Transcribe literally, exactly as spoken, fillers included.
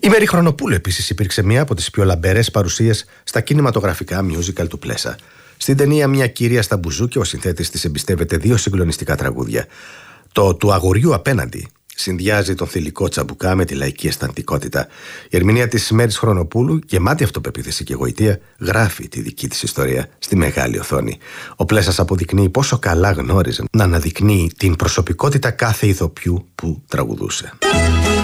Η Μέρη Χρονοπούλου επίσης υπήρξε μία από τις πιο λαμπερές παρουσίες στα κινηματογραφικά musical του Πλέσα. Στην ταινία «Μια κυρία στα μπουζούκια» ο συνθέτης της εμπιστεύεται δύο συγκλονιστικά τραγούδια. Το «Του αγοριού απέναντι» συνδυάζει τον θηλυκό τσαμπουκά με τη λαϊκή αισθαντικότητα. Η ερμηνεία της Μέρης Χρονοπούλου, γεμάτη αυτοπεποίθηση και γοητεία, γράφει τη δική της ιστορία στη μεγάλη οθόνη. Ο Πλέσας αποδεικνύει πόσο καλά γνώριζε να αναδεικνύει την προσωπικότητα κάθε ηθοποιού που τραγουδούσε.